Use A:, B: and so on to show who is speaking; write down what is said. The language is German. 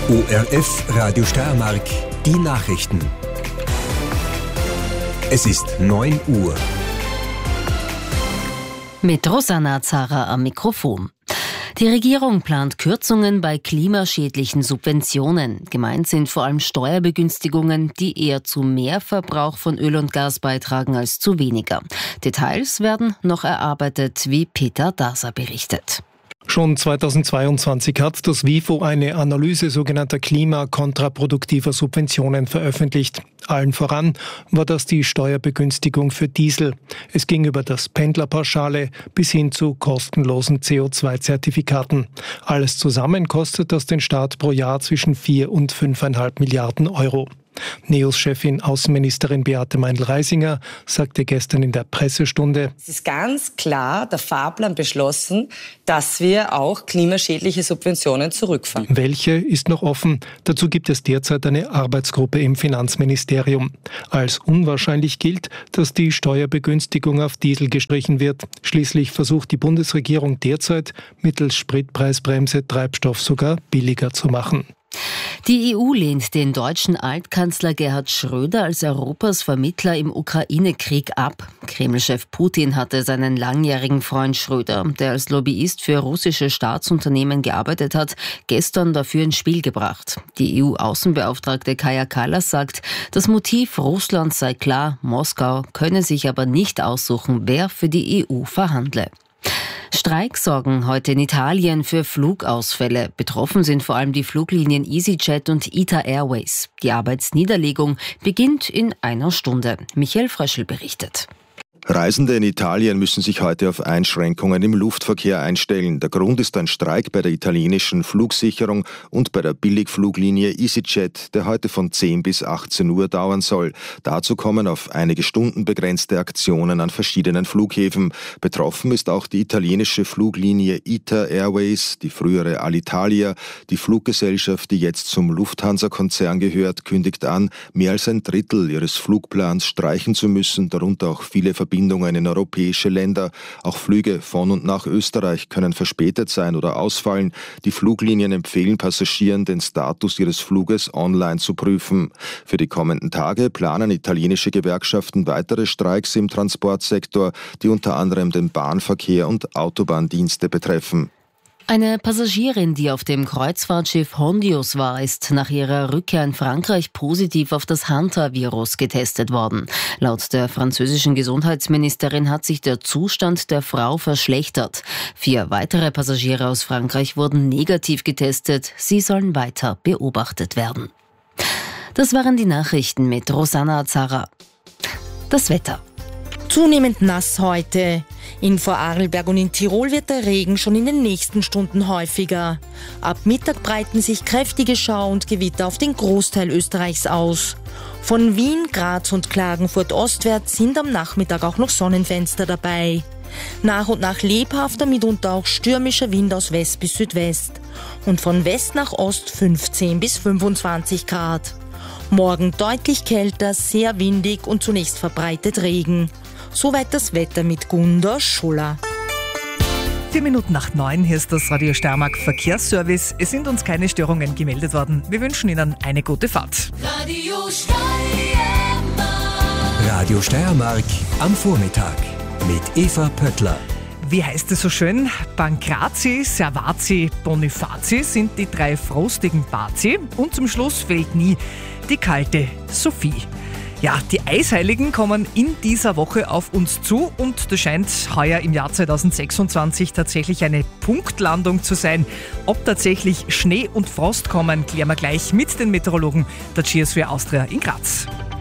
A: ORF Radio Steiermark, die Nachrichten. Es ist 9 Uhr.
B: Mit Rosanna Zara am Mikrofon. Die Regierung plant Kürzungen bei klimaschädlichen Subventionen. Gemeint sind vor allem Steuerbegünstigungen, die eher zu mehr Verbrauch von Öl und Gas beitragen als zu weniger. Details werden noch erarbeitet, wie Peter Daser berichtet.
C: Schon 2022 hat das WIFO eine Analyse sogenannter klimakontraproduktiver Subventionen veröffentlicht. Allen voran war das die Steuerbegünstigung für Diesel. Es ging über das Pendlerpauschale bis hin zu kostenlosen CO2-Zertifikaten. Alles zusammen kostet das den Staat pro Jahr zwischen 4 und 5,5 Milliarden Euro. NEOS-Chefin Außenministerin Beate Meindl-Reisinger sagte gestern in der Pressestunde:
D: Es ist ganz klar der Fahrplan beschlossen, dass wir auch klimaschädliche Subventionen zurückfahren.
C: Welche ist noch offen? Dazu gibt es derzeit eine Arbeitsgruppe im Finanzministerium. Als unwahrscheinlich gilt, dass die Steuerbegünstigung auf Diesel gestrichen wird. Schließlich versucht die Bundesregierung derzeit, mittels Spritpreisbremse Treibstoff sogar billiger zu machen.
B: Die EU lehnt den deutschen Altkanzler Gerhard Schröder als Europas Vermittler im Ukraine-Krieg ab. Kreml-Chef Putin hatte seinen langjährigen Freund Schröder, der als Lobbyist für russische Staatsunternehmen gearbeitet hat, gestern dafür ins Spiel gebracht. Die EU-Außenbeauftragte Kaja Kallas sagt, das Motiv Russlands sei klar, Moskau könne sich aber nicht aussuchen, wer für die EU verhandle. Streiks sorgen heute in Italien für Flugausfälle. Betroffen sind vor allem die Fluglinien EasyJet und ITA Airways. Die Arbeitsniederlegung beginnt in einer Stunde. Michael Fröschel berichtet.
E: Reisende in Italien müssen sich heute auf Einschränkungen im Luftverkehr einstellen. Der Grund ist ein Streik bei der italienischen Flugsicherung und bei der Billigfluglinie EasyJet, der heute von 10 bis 18 Uhr dauern soll. Dazu kommen auf einige Stunden begrenzte Aktionen an verschiedenen Flughäfen. Betroffen ist auch die italienische Fluglinie ITA Airways, die frühere Alitalia. Die Fluggesellschaft, die jetzt zum Lufthansa-Konzern gehört, kündigt an, mehr als ein Drittel ihres Flugplans streichen zu müssen, darunter auch viele Verbindungen in europäische Länder. Auch Flüge von und nach Österreich können verspätet sein oder ausfallen. Die Fluglinien empfehlen Passagieren, den Status ihres Fluges online zu prüfen. Für die kommenden Tage planen italienische Gewerkschaften weitere Streiks im Transportsektor, die unter anderem den Bahnverkehr und Autobahndienste betreffen.
B: Eine Passagierin, die auf dem Kreuzfahrtschiff Hondius war, ist nach ihrer Rückkehr in Frankreich positiv auf das Hanta-Virus getestet worden. Laut der französischen Gesundheitsministerin hat sich der Zustand der Frau verschlechtert. 4 weitere Passagiere aus Frankreich wurden negativ getestet. Sie sollen weiter beobachtet werden. Das waren die Nachrichten mit Rosanna Zara. Das Wetter.
F: Zunehmend nass heute. In Vorarlberg und in Tirol wird der Regen schon in den nächsten Stunden häufiger. Ab Mittag breiten sich kräftige Schau- und Gewitter auf den Großteil Österreichs aus. Von Wien, Graz und Klagenfurt ostwärts sind am Nachmittag auch noch Sonnenfenster dabei. Nach und nach lebhafter, mitunter auch stürmischer Wind aus West bis Südwest. Und von West nach Ost 15 bis 25 Grad. Morgen deutlich kälter, sehr windig und zunächst verbreitet Regen. Soweit das Wetter mit Gunda Schuller.
G: 4 Minuten nach 9, hier ist das Radio Steiermark Verkehrsservice. Es sind uns keine Störungen gemeldet worden. Wir wünschen Ihnen eine gute Fahrt.
A: Radio Steiermark am Vormittag mit Eva Pöttler.
G: Wie heißt es so schön? Pancrazi, Servazi, Bonifazi sind die 3 frostigen Bazi. Und zum Schluss fehlt nie die kalte Sophie. Ja, die Eisheiligen kommen in dieser Woche auf uns zu und das scheint heuer im Jahr 2026 tatsächlich eine Punktlandung zu sein. Ob tatsächlich Schnee und Frost kommen, klären wir gleich mit den Meteorologen der Cheers für Austria in Graz.